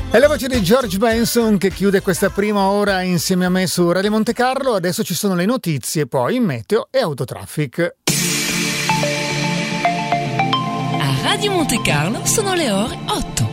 È la voce di George Benson che chiude questa prima ora insieme a me su Radio Monte Carlo. Adesso ci sono le notizie, poi meteo e autotraffic. A Radio Monte Carlo sono le ore 8.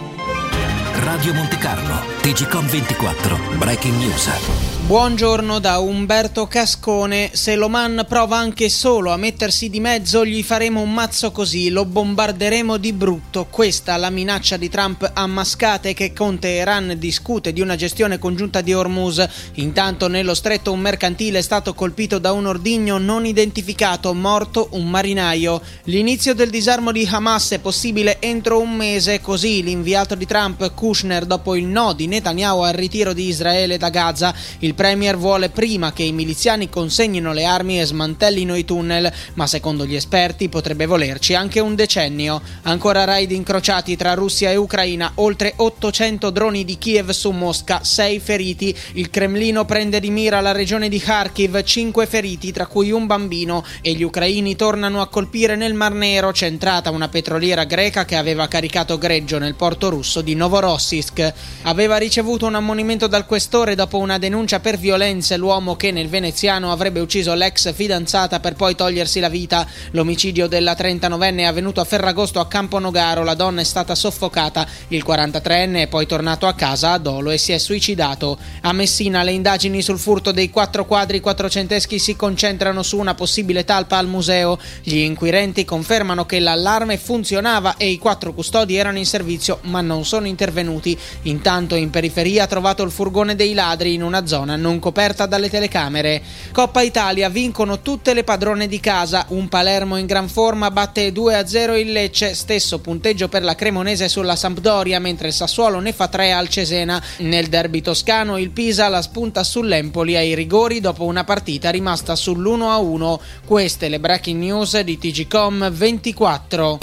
Radio Monte Carlo, TGcom 24, Breaking News. Buongiorno da Umberto Cascone. Se l'Oman prova anche solo a mettersi di mezzo, gli faremo un mazzo così, lo bombarderemo di brutto. Questa la minaccia di Trump a Mascate, che con Teheran discute di una gestione congiunta di Hormuz. Intanto nello stretto un mercantile è stato colpito da un ordigno non identificato, morto un marinaio. L'inizio del disarmo di Hamas è possibile entro un mese, così l'inviato di Trump Kushner, dopo il no di Netanyahu al ritiro di Israele da Gaza. Il premier vuole prima che i miliziani consegnino le armi e smantellino i tunnel, ma secondo gli esperti potrebbe volerci anche un decennio. Ancora raid incrociati tra Russia e Ucraina, oltre 800 droni di Kiev su Mosca, 6 feriti. Il Cremlino prende di mira la regione di Kharkiv, 5 feriti, tra cui un bambino, e gli ucraini tornano a colpire nel Mar Nero, centrata una petroliera greca che aveva caricato greggio nel porto russo di Novorossiysk. Aveva ricevuto un ammonimento dal questore dopo una denuncia per violenze l'uomo che nel veneziano avrebbe ucciso l'ex fidanzata per poi togliersi la vita. L'omicidio della 39enne è avvenuto a Ferragosto a Camponogaro. La donna è stata soffocata. Il 43enne è poi tornato a casa a dolo e si è suicidato. A Messina le indagini sul furto dei 4 quadri quattrocenteschi si concentrano su una possibile talpa al museo. Gli inquirenti confermano che l'allarme funzionava e i 4 custodi erano in servizio ma non sono intervenuti. Intanto in periferia ha trovato il furgone dei ladri in una zona non coperta dalle telecamere. Coppa Italia, vincono tutte le padrone di casa. Un Palermo in gran forma batte 2-0 il Lecce, stesso punteggio per la Cremonese sulla Sampdoria, mentre il Sassuolo ne fa 3 al Cesena. Nel derby toscano il Pisa la spunta sull'Empoli ai rigori dopo una partita rimasta sull'1-1. Queste le breaking news di TGcom 24.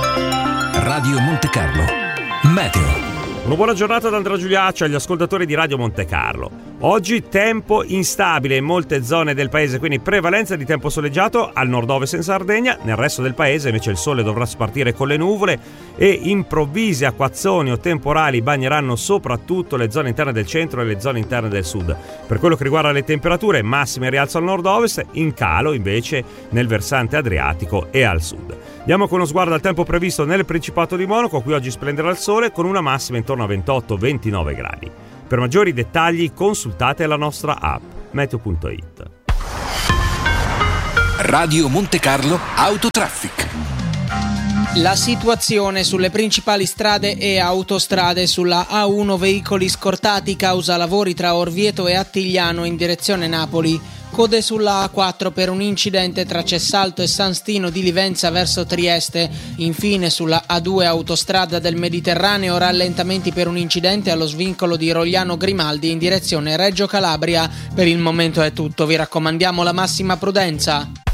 Radio Monte Carlo, meteo. Una buona giornata da Andrea Giuliaccio agli ascoltatori di Radio Monte Carlo. Oggi tempo instabile in molte zone del paese, quindi prevalenza di tempo soleggiato al nord-ovest in Sardegna. Nel resto del paese invece il sole dovrà spartire con le nuvole e improvvisi acquazzoni o temporali bagneranno soprattutto le zone interne del centro e le zone interne del sud. Per quello che riguarda le temperature, massime rialzo al nord-ovest, in calo invece nel versante adriatico e al sud. Andiamo con uno sguardo al tempo previsto nel Principato di Monaco. Qui oggi splenderà il sole con una massima intorno a 28-29 gradi. Per maggiori dettagli consultate la nostra app meteo.it. Radio Monte Carlo Autotraffic. La situazione sulle principali strade e autostrade: sulla A1 veicoli scortati causa lavori tra Orvieto e Attigliano in direzione Napoli. Code sulla A4 per un incidente tra Cessalto e San Stino di Livenza verso Trieste. Infine sulla A2 autostrada del Mediterraneo rallentamenti per un incidente allo svincolo di Rogliano Grimaldi in direzione Reggio Calabria. Per il momento è tutto, vi raccomandiamo la massima prudenza.